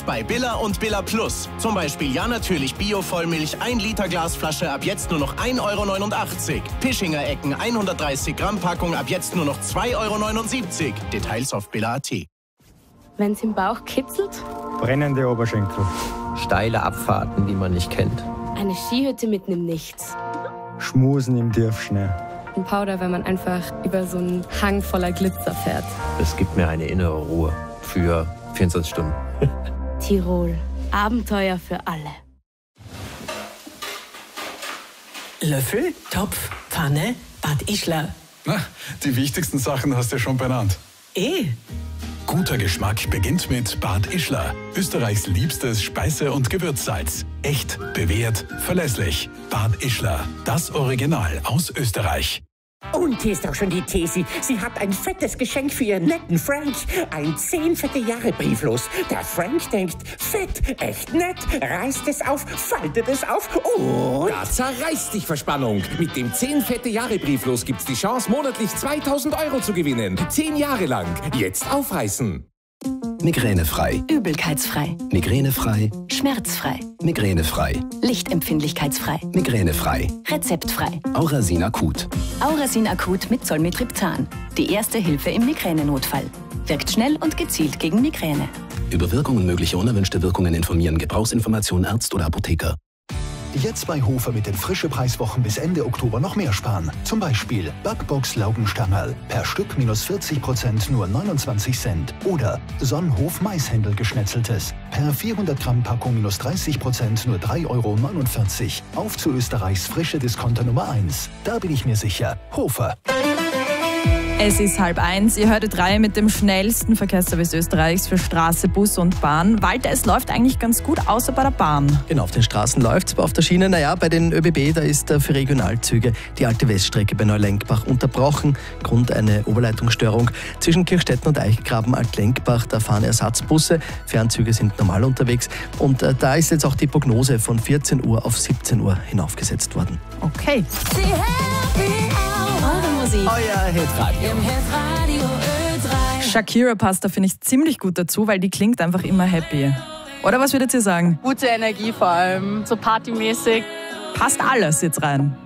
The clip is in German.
Jetzt bei Billa und Billa Plus. Zum Beispiel Ja natürlich Bio-Vollmilch 1 Liter Glasflasche ab jetzt nur noch 1,89 €. Pischinger Ecken 130 Gramm Packung ab jetzt nur noch 2,79 €. Details auf billa.at. Wenn's im Bauch kitzelt? Brennende Oberschenkel. Steile Abfahrten, die man nicht kennt. Eine Skihütte mitten im Nichts. Schmusen im Tiefschnee. Ein Powder, wenn man einfach über so einen Hang voller Glitzer fährt. Es gibt mir eine innere Ruhe für 24 Stunden. Tirol. Abenteuer für alle. Löffel, Topf, Pfanne, Bad Ischler. Na, die wichtigsten Sachen hast du ja schon benannt. Guter Geschmack beginnt mit Bad Ischler. Österreichs liebstes Speise- und Gewürzsalz. Echt, bewährt, verlässlich. Bad Ischler, das Original aus Österreich. Und hier ist auch schon die Tesi. Sie hat ein fettes Geschenk für ihren netten Frank. Ein 10 fette Jahre Brieflos. Der Frank denkt, fett, echt nett, reißt es auf, faltet es auf und... Da zerreißt dich Verspannung. Mit dem 10 fette Jahre Brieflos gibt's die Chance, monatlich 2.000 € zu gewinnen. 10 Jahre lang. Jetzt aufreißen. Migränefrei. Übelkeitsfrei. Migränefrei. Schmerzfrei. Migränefrei. Lichtempfindlichkeitsfrei. Migränefrei. Rezeptfrei. Aurasin Akut. Aurasin Akut mit Zolmitriptan. Die erste Hilfe im Migränenotfall. Wirkt schnell und gezielt gegen Migräne. Über Wirkung und mögliche unerwünschte Wirkungen informieren. Gebrauchsinformation Arzt oder Apotheker. Jetzt bei Hofer mit den frische Preiswochen bis Ende Oktober noch mehr sparen. Zum Beispiel Backbox Laugenstangerl. Per Stück minus 40% nur 29 Cent. Oder Sonnenhof Maishändel geschnetzeltes. Per 400 Gramm Packung minus 30% nur 3,49 €. Auf zu Österreichs frische Discounter Nummer 1. Da bin ich mir sicher. Hofer. Es ist 12:30. Ihr hört die mit dem schnellsten Verkehrsservice Österreichs für Straße, Bus und Bahn. Walter, es läuft eigentlich ganz gut, außer bei der Bahn. Genau, auf den Straßen läuft es, auf der Schiene, bei den ÖBB, da ist für Regionalzüge die alte Weststrecke bei Neulenkbach unterbrochen. Grund eine Oberleitungsstörung. Zwischen Kirchstetten und Eichgraben Altlenkbach, da fahren Ersatzbusse. Fernzüge sind normal unterwegs. Und da ist jetzt auch die Prognose von 14 Uhr auf 17 Uhr hinaufgesetzt worden. Okay. Euer Hitradio. Im Hitradio Ö3. Shakira passt da, finde ich, ziemlich gut dazu, weil die klingt einfach immer happy. Oder was würdet ihr sagen? Gute Energie vor allem, so partymäßig. Passt alles jetzt rein.